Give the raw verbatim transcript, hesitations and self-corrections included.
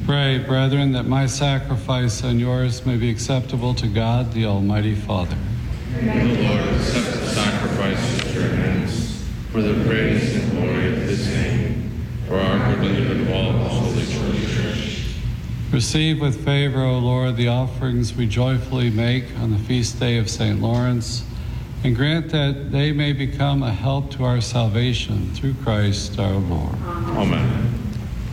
Pray, brethren, that my sacrifice and yours may be acceptable to God, the Almighty Father. May the Lord accept the sacrifice at your hands for the praise and glory of his name, for our good and the good of all his holy church. Receive with favor, O Lord, the offerings we joyfully make on the feast day of Saint Lawrence, and grant that they may become a help to our salvation through Christ our Lord. Amen.